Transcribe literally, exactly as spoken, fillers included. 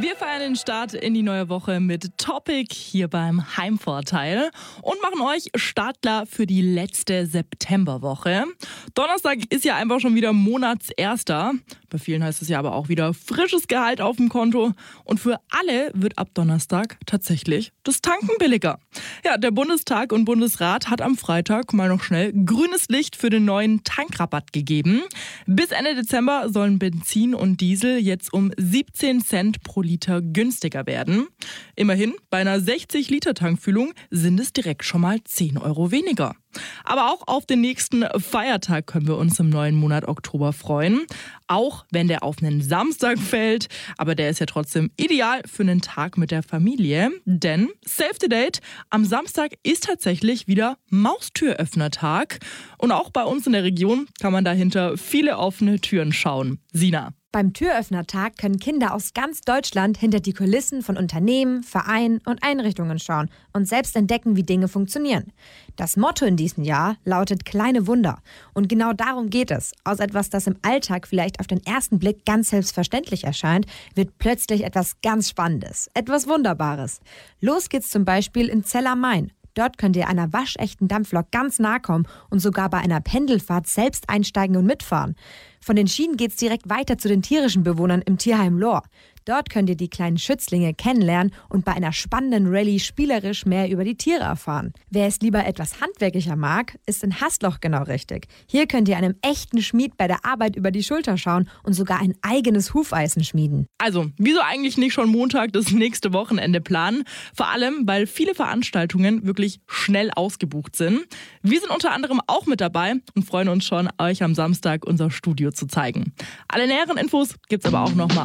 Wir feiern den Start in die neue Woche mit Topic hier beim Heimvorteil und machen euch startklar für die letzte Septemberwoche. Donnerstag ist ja einfach schon wieder Monatserster. Bei vielen heißt es ja aber auch wieder frisches Gehalt auf dem Konto. Und für alle wird ab Donnerstag tatsächlich das Tanken billiger. Ja, der Bundestag und Bundesrat hat am Freitag mal noch schnell grünes Licht für den neuen Tankrabatt gegeben. Bis Ende Dezember sollen Benzin und Diesel jetzt um siebzehn Cent pro Liter günstiger werden. Immerhin, bei einer sechzig Liter Tankfüllung sind es direkt schon mal zehn Euro weniger. Aber auch auf den nächsten Feiertag können wir uns im neuen Monat Oktober freuen. Auch wenn der auf einen Samstag fällt. Aber der ist ja trotzdem ideal für einen Tag mit der Familie. Denn, save the date, am Samstag ist tatsächlich wieder Maustüröffnertag. Und auch bei uns in der Region kann man dahinter viele offene Türen schauen. Sina. Beim Türöffnertag können Kinder aus ganz Deutschland hinter die Kulissen von Unternehmen, Vereinen und Einrichtungen schauen und selbst entdecken, wie Dinge funktionieren. Das Motto in diesem Jahr lautet Kleine Wunder. Und genau darum geht es. Aus etwas, das im Alltag vielleicht auf den ersten Blick ganz selbstverständlich erscheint, wird plötzlich etwas ganz Spannendes, etwas Wunderbares. Los geht's zum Beispiel in Zell am Main. Dort könnt ihr einer waschechten Dampflok ganz nahe kommen und sogar bei einer Pendelfahrt selbst einsteigen und mitfahren. Von den Schienen geht's direkt weiter zu den tierischen Bewohnern im Tierheim Lohr. Dort könnt ihr die kleinen Schützlinge kennenlernen und bei einer spannenden Rallye spielerisch mehr über die Tiere erfahren. Wer es lieber etwas handwerklicher mag, ist in Hasloch genau richtig. Hier könnt ihr einem echten Schmied bei der Arbeit über die Schulter schauen und sogar ein eigenes Hufeisen schmieden. Also, wieso eigentlich nicht schon Montag das nächste Wochenende planen? Vor allem, weil viele Veranstaltungen wirklich schnell ausgebucht sind. Wir sind unter anderem auch mit dabei und freuen uns schon, euch am Samstag unser Studio zu zeigen. Alle näheren Infos gibt's aber auch nochmal